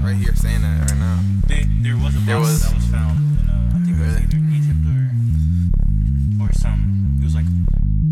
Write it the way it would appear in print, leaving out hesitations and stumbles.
right here saying that right now. There was a bus. There was